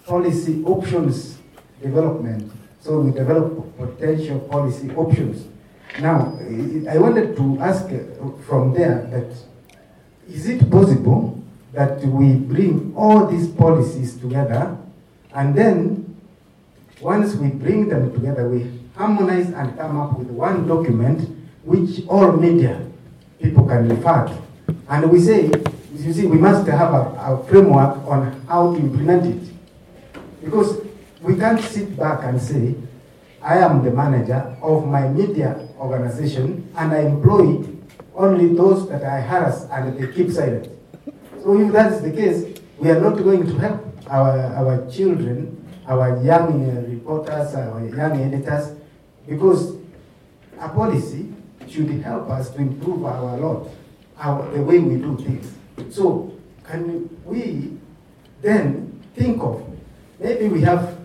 policy options development. So we develop potential policy options. Now, I wanted to ask from there that, is it possible that we bring all these policies together, and then once we bring them together, we harmonize and come up with one document which all media people can refer to. And we say, you see, we must have a framework on how to implement it. Because we can't sit back and say, I am the manager of my media organization and I employ only those that I harass and they keep silent. So if that is the case, we are not going to help our children, our young reporters, our young editors, because a policy should help us to improve our lot, the way we do things. So can we then think of, maybe we have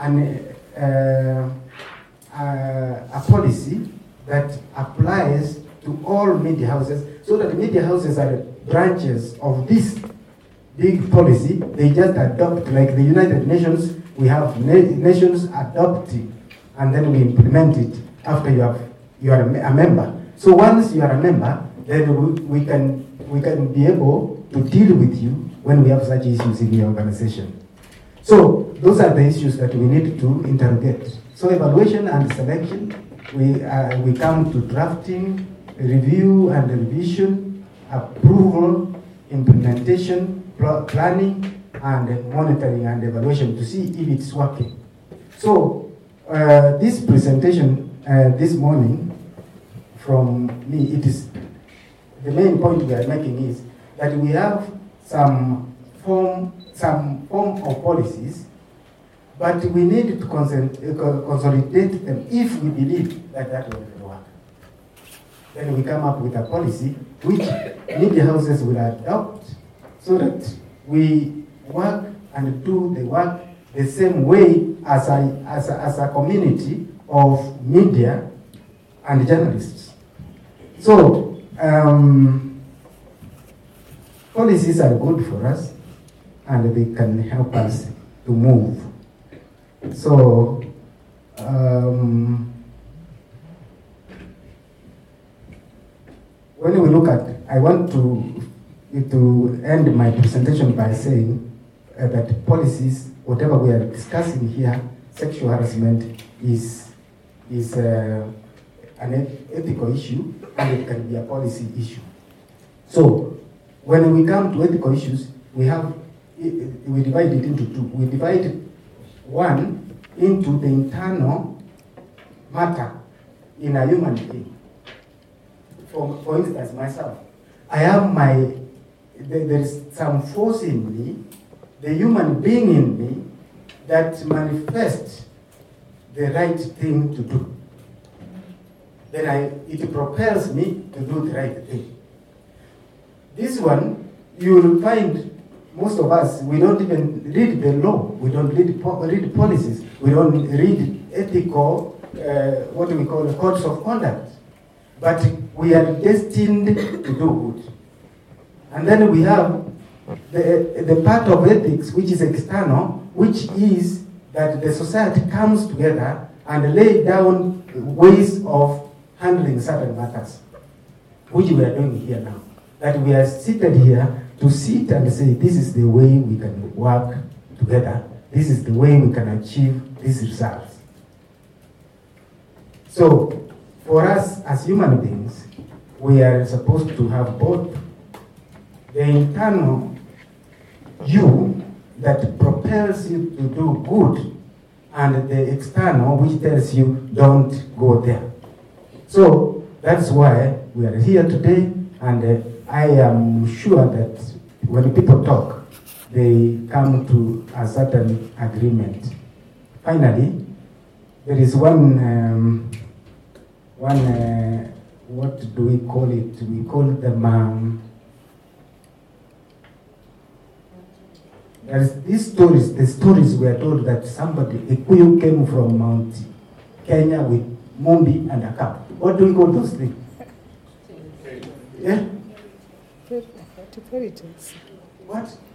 a policy that applies to all media houses, so that media houses are branches of this big policy. They just adopt, like the United Nations, we have nations adopting, and then we implement it after you are a member. So once you are a member, then we can be able to deal with you when we have such issues in your organization. So those are the issues that we need to interrogate. So evaluation and selection, we come to drafting, review and revision, approval, implementation, planning, and monitoring and evaluation to see if it's working. So this presentation this morning from me, it is the main point we are making is that we have some form of policies, but we need to consolidate them if we believe that will work. Then we come up with a policy which media houses will adopt, so that we work and do the work the same way as a community of media and journalists. So policies are good for us, and they can help us to move. So when we look at, I want to end my presentation by saying that policies, whatever we are discussing here, sexual harassment is an ethical issue, and it can be a policy issue. So when we come to ethical issues, we divide it into two. We divide one into the internal matter in a human being. For instance, myself, I have there is some force in me, the human being in me, that manifests the right thing to do. Then it propels me to do the right thing. This one, you will find most of us, we don't even read the law, we don't read policies, we don't read ethical, what we call the codes of conduct. But we are destined to do good. And then we have the part of ethics which is external, which is that the society comes together and lay down ways of handling certain matters, which we are doing here now. That we are seated here to sit and say, this is the way we can work together, this is the way we can achieve these results. So, for us as human beings, we are supposed to have both the internal you that propels you to do good, and the external which tells you don't go there. So that's why we are here today, and I am sure that when people talk, they come to a certain agreement. Finally, there is one what do we call it? We call them, there's these stories, the stories were told that somebody, a Kikuyu, came from Mount Kenya with Mumbi and a cup. What do we call those things? Yeah? Fairy tales. What?